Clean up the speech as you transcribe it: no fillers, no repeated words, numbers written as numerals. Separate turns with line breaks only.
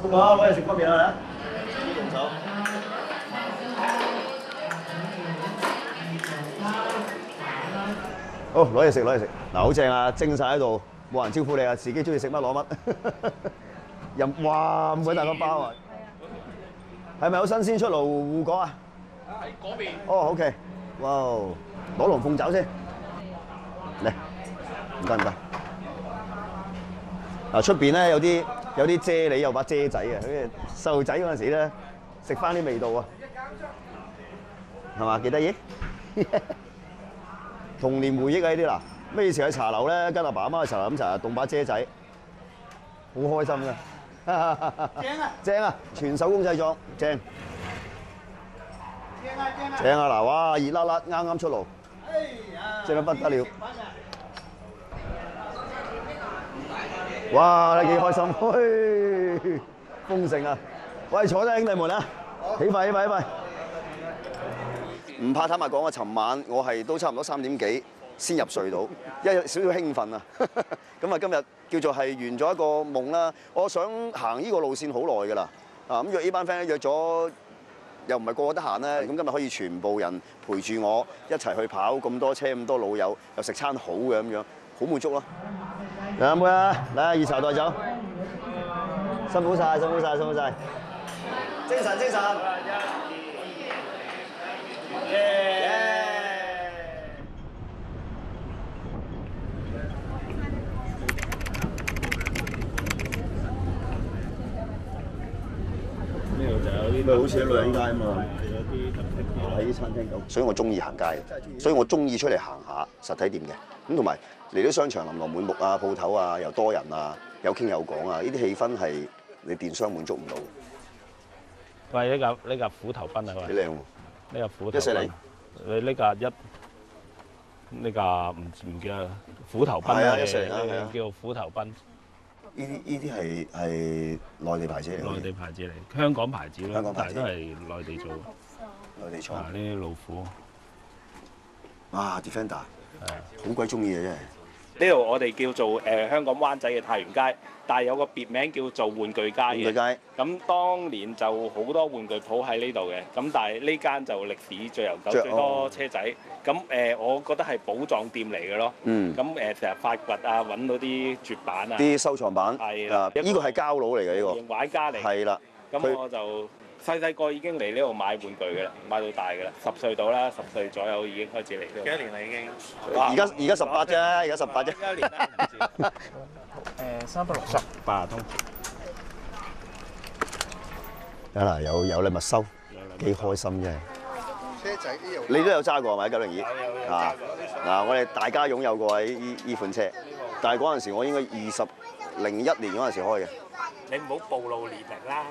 好，我哋食方便啦，用手。好，攞嘢食，攞嘢食。嗱，好正啊，蒸晒喺度，冇人招呼你啊，自己中意食乜攞乜。任哇咁鬼大個包啊！係咪有新鮮出爐護角啊？
喺嗰邊。
哦，OK，哇！攞龍鳳爪先，嚟，唔該唔該。嗱，出邊咧有啲啫喱，有把遮仔啊，好似細路仔嗰陣時咧食翻啲味道啊，係嘛？幾得意？童年回憶啊！呢啲嗱，咩以前喺茶樓咧，跟阿爸阿媽去茶樓飲茶，凍把遮仔，好開心㗎。正啊！正啊！全手工製作，正。正啊！正啊！正啊！嗱，哇，熱辣辣，啱啱出爐，正到不得了。哇！你幾開心，嘿，豐盛啊！喂，坐低兄弟們啊，起快起快起快！唔怕坦白講啊，尋晚我係都差唔多3點幾先入睡到，有少少興奮啊！咁啊，今日叫做係完咗一個夢啦。我想行呢個路線好耐㗎啦，啊咁約呢班 friend 約咗，又唔係個個得閒咧。咁今日可以全部人陪住我一齊去跑，咁多車咁多老友，又食餐好嘅咁樣，好滿足咯。嚟阿妹啊，嚟熱茶袋走，辛苦晒，辛苦晒，辛苦晒，精神精神。
呢度就有啲
咪好似喺女人街啊嘛，
有啲特色嘢。
喺啲餐廳咁，所以我中意行街，所以我中意出嚟行下實體店嘅。咁同埋嚟到商場琳琅滿目啊，鋪頭啊又多人啊，有傾有講啊，呢啲氣氛係你電商滿足唔到。
喂，呢架虎頭賓啊，喂，
幾靚喎！
呢架虎頭賓，你呢架呢架唔記得啦，虎頭賓啊，叫虎頭賓。
呢啲係內地牌子嚟嘅。
內地牌子嚟，香港牌子咯，
香港牌子
但係都係內地做。
內地廠。
啊，呢啲老虎。
哇 ，Defender，
係啊，
好鬼中意啊真係。
呢度我哋叫做香港灣仔嘅太原街，但係有個別名叫做玩具街嘅。
玩具街。
咁當年就好多玩具鋪喺呢度嘅，咁但係呢間就歷史最悠久、最多車仔。咁我覺得係寶藏店嚟嘅咯。
嗯。
咁成日發掘啊，揾到啲絕版啊。
啲收藏版。
係啦。
呢個係膠佬嚟嘅呢個。
型玩家嚟。係
啦。
咁我就細個已經嚟呢度買玩具嘅啦，買到大嘅啦，10歲到啦，10歲左右已經開始嚟呢度。幾多年啦已經？
而家18啫，而家18啫。
幾多年啦？360。8通。
嗱，有禮物收，幾開心啫！
車仔呢度，
你都有揸過係咪902？
有
啊！嗱，我哋大家擁有過呢款車，但係嗰陣時我應該2001年嗰陣時開嘅。
你唔好暴露年齡啦。